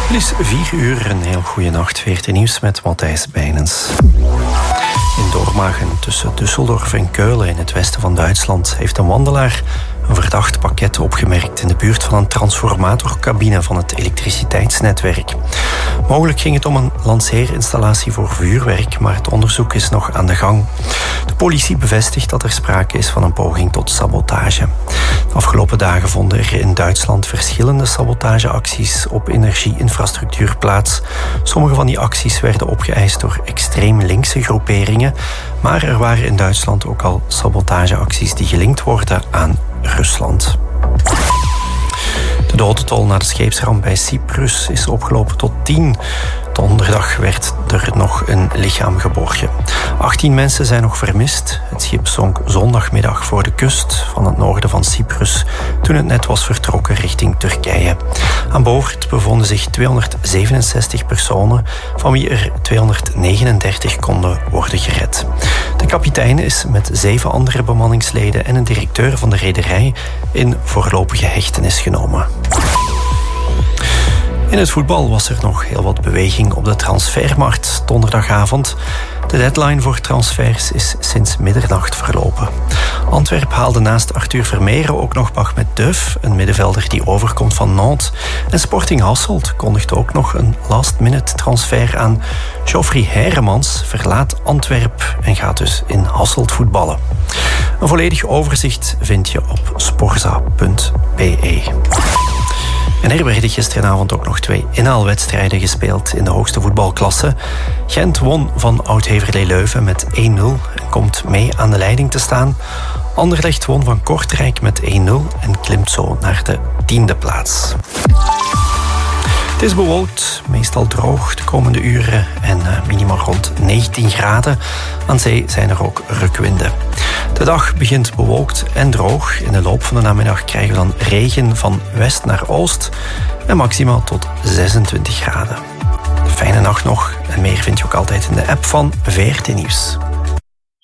Het is 4 uur, een heel goede nacht. VRT Nieuws met Matthijs Bijnens. In Dormagen, tussen Düsseldorf en Keulen in het westen van Duitsland, heeft een wandelaar een verdacht pakket opgemerkt in de buurt van een transformatorcabine van het elektriciteitsnetwerk. Mogelijk ging het om een lanceerinstallatie voor vuurwerk, maar het onderzoek is nog aan de gang. De politie bevestigt dat er sprake is van een poging tot sabotage. De afgelopen dagen vonden er in Duitsland verschillende sabotageacties op energieinfrastructuur plaats. Sommige van die acties werden opgeëist door extreem linkse groeperingen, maar er waren in Duitsland ook al sabotageacties die gelinkt worden aan Rusland. De dodentol na de scheepsramp bij Cyprus is opgelopen tot 10. Donderdag werd er nog een lichaam geborgen. 18 mensen zijn nog vermist. Het schip zonk zondagmiddag voor de kust van het noorden van Cyprus toen het net was vertrokken richting Turkije. Aan boord bevonden zich 267 personen, van wie er 239 konden worden gered. De kapitein is met 7 andere bemanningsleden en een directeur van de rederij in voorlopige hechtenis genomen. In het voetbal was er nog heel wat beweging op de transfermarkt donderdagavond. De deadline voor transfers is sinds middernacht verlopen. Antwerp haalde naast Arthur Vermeeren ook nog Ahmed Deuf, een middenvelder die overkomt van Nantes. En Sporting Hasselt kondigt ook nog een last-minute transfer aan. Geoffrey Heiremans verlaat Antwerp en gaat dus in Hasselt voetballen. Een volledig overzicht vind je op sporza.be. En er werden gisteravond ook nog 2 inhaalwedstrijden gespeeld in de hoogste voetbalklasse. Gent won van Oud-Heverlee Leuven met 1-0 en komt mee aan de leiding te staan. Anderlecht won van Kortrijk met 1-0 en klimt zo naar de 10e plaats. Het is bewolkt, meestal droog de komende uren en minimaal rond 19 graden. Aan zee zijn er ook rukwinden. De dag begint bewolkt en droog. In de loop van de namiddag krijgen we dan regen van west naar oost en maximaal tot 26 graden. Fijne nacht nog en meer vind je ook altijd in de app van VRT Nieuws.